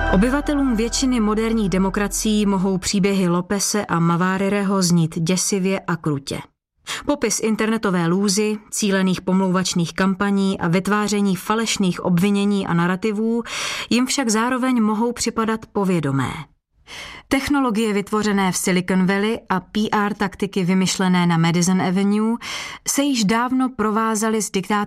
Obyvatelům většiny moderních demokracií mohou příběhy Lopese a Mavarereho znít děsivě a krutě. Popis internetové lůzy, cílených pomlouvačných kampaní a vytváření falešných obvinění a narrativů jim však zároveň mohou připadat povědomé. Technologie vytvořené v Silicon Valley a PR taktiky vymyšlené na Madison Avenue se již dávno provázaly s diktátem